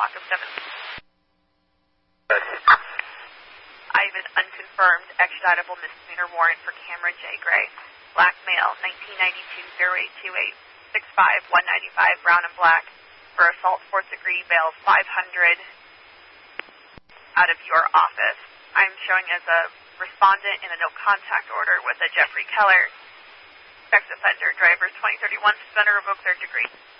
block of 7. I have an unconfirmed extraditable misdemeanor warrant for Cameron J. Gray, black male, 1992-0828, 6'5", 195, brown and black, for assault, fourth degree, bail 500 out of your office. I'm showing as a respondent in a no contact order with a Jeffrey Keller, sex offender, driver 2031, suspended, revoked, third degree.